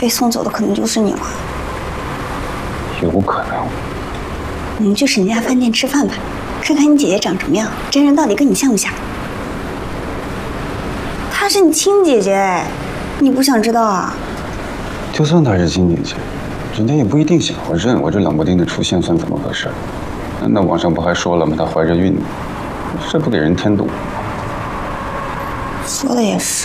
被送走的可能就是你了。 有可能。 我们去沈家饭店吃饭吧，看看你姐姐长什么样，真人到底跟你像不像？她是你亲姐姐哎，你不想知道啊？ 就算她是亲姐姐，人家也不一定想我认我这冷不丁的出现算怎么回事？那网上不还说了吗？她怀着孕呢，这不给人添堵。 说的也是。